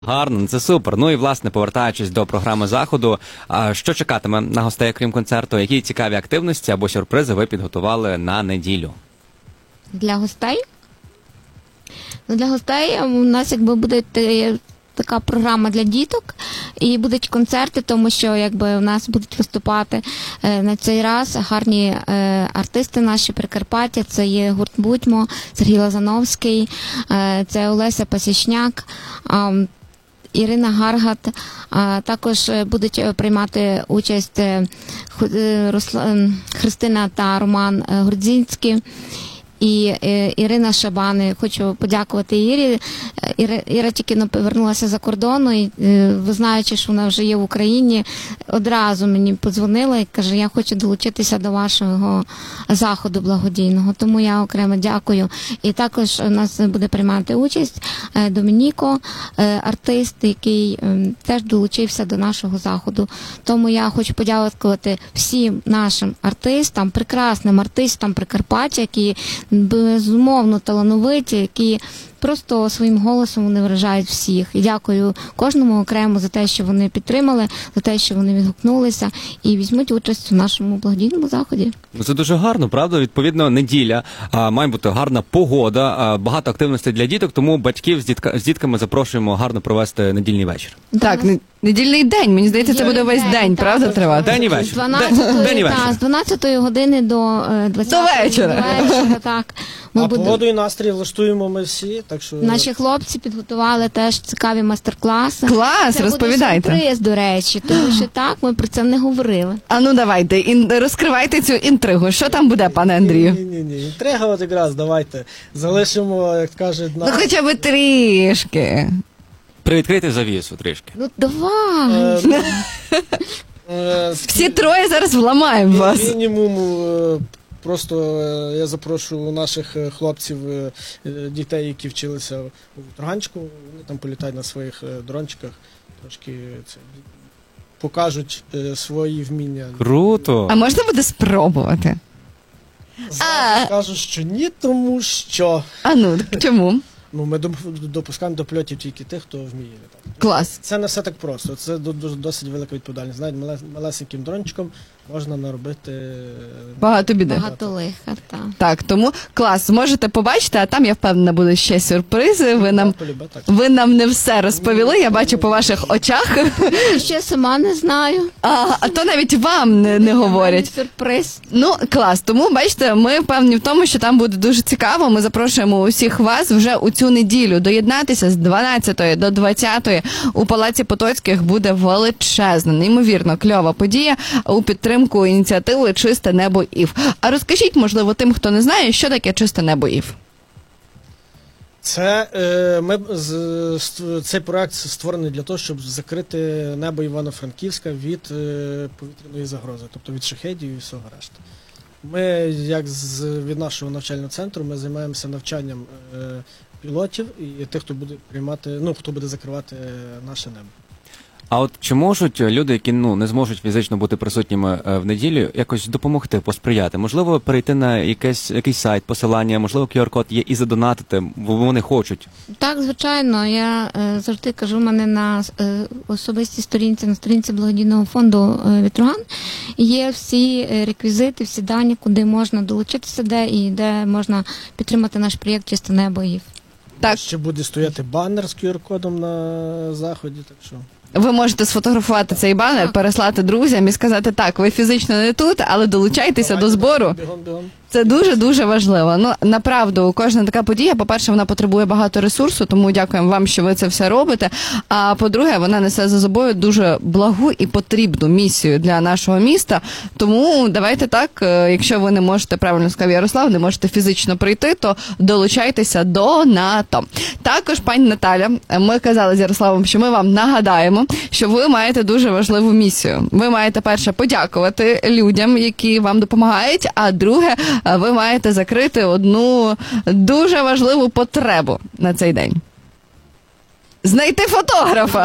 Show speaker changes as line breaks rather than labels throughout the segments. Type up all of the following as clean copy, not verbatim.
Гарно, це супер. Ну і, власне, повертаючись до програми заходу, що чекатиме на гостей, крім концерту? Які цікаві активності або сюрпризи ви підготували на неділю?
Для гостей? Ну, для гостей у нас буде така програма для діток, і будуть концерти, тому що у нас будуть виступати на цей раз гарні артисти наші Прикарпаття. Це є гурт «Будьмо», Сергій Лазановський, це Олеся Пасічняк, Ірина Гаргат. Також будуть приймати участь Христина та Роман Грудзінський і Ірина Шабани. Хочу подякувати Ірі. Іра тільки повернулася за кордону, і, знаючи, що вона вже є в Україні, одразу мені подзвонила і каже, я хочу долучитися до вашого заходу благодійного. Тому я окремо дякую. І також у нас буде приймати участь Домініко, артист, який теж долучився до нашого заходу. Тому я хочу подякувати всім нашим артистам, прекрасним артистам Прикарпаття, які безумовно талановиті, які просто своїм голосом вони вражають всіх. І дякую кожному окремо за те, що вони підтримали, за те, що вони відгукнулися і візьмуть участь у нашому благодійному заході.
Це дуже гарно, правда? Відповідно, неділя, має бути гарна погода, багато активностей для діток, тому батьків з дітками запрошуємо гарно провести недільний вечір.
Так, недільний день, мені здається, це буде весь день, правда, тривати?
День і вечір.
З 12 години до 20-ї.
До вечора.
Так.
Погоду і настрій влаштуємо ми всі, так що...
Наші хлопці підготували теж цікаві майстер-класи.
Клас, розповідайте.
Це буде сюрприз, до речі, тому що так, ми про це не говорили.
А ну давайте, розкривайте цю інтригу. Що там буде, пане Андрію?
Ні. Інтрига от якраз, давайте. Залишимо, як кажуть...
Ну хоча б трішки.
Привідкрити завісу трішки.
Ну давай.
Всі троє зараз вламаємо вас.
Мінімум... Просто я запрошую наших хлопців, дітей, які вчилися у Ветроганчику, вони там політають на своїх дрончиках, трошки покажуть свої вміння.
Круто!
А можна буде спробувати?
Зараз кажу, що ні, тому що...
А ну, чому?
Ну, ми допускаємо до польотів тільки тих, хто вміє літати.
Клас.
Це не все так просто, це досить велика відповідальність. Знаєте, малесеньким дрончиком можна наробити...
Багато біди.
Багато лиха, так.
Так, тому клас, зможете побачити, а там, я впевнена, будуть ще сюрпризи. Ви нам не все розповіли, я бачу по ваших очах.
Ще сама не знаю.
А то навіть вам не говорять.
Сюрприз.
Ну, клас, тому, бачите, ми впевнені в тому, що там буде дуже цікаво. Ми запрошуємо усіх вас вже у цю неділю доєднатися з 12 до 20 у Палаці Потоцьких. Буде величезна, неймовірно кльова подія у підтримку ініціативи «Чисте небо ІВ». А розкажіть, можливо, тим, хто не знає, що таке «Чисте небо ІВ».
Цей проект створений для того, щоб закрити небо Івано-Франківська від повітряної загрози, тобто від шахедів і всього решти. Ми, від нашого навчального центру, ми займаємося навчанням пілотів і тих, хто буде хто буде закривати наше небо.
А от чи можуть люди, які не зможуть фізично бути присутніми в неділю, якось допомогти, посприяти? Можливо, перейти на якийсь сайт, посилання, можливо, QR-код є і задонатити, бо вони хочуть?
Так, звичайно. Я завжди кажу, в мене на особистій сторінці, на сторінці благодійного фонду «Ветроган» є всі реквізити, всі дані, куди можна долучитися, де можна підтримати наш проєкт «Чисте небо ІВ».
Так.
Ще буде стояти банер з QR-кодом на заході, так що...
Ви можете сфотографувати цей банер, переслати друзям і сказати, так, ви фізично не тут, але долучайтеся до збору.
Бігом.
Це дуже-дуже важливо. Ну, направду, кожна така подія, по-перше, вона потребує багато ресурсу, тому дякуємо вам, що ви це все робите. А по-друге, вона несе за собою дуже благу і потрібну місію для нашого міста. Тому давайте так, якщо ви не можете, правильно сказав Ярослав, не можете фізично прийти, то долучайтеся до НАТО. Також, пані Наталя, ми казали з Ярославом, що ми вам нагадаємо, що ви маєте дуже важливу місію. Ви маєте, перше, подякувати людям, які вам допомагають, а друге, ви маєте закрити одну дуже важливу потребу на цей день. Знайти фотографа.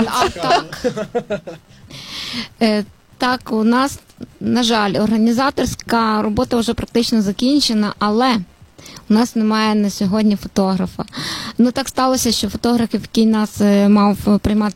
Так, у нас, на жаль, організаторська робота вже практично закінчена, але У нас немає на сьогодні фотографа. Ну так сталося, що фотограф, який нас мав приймати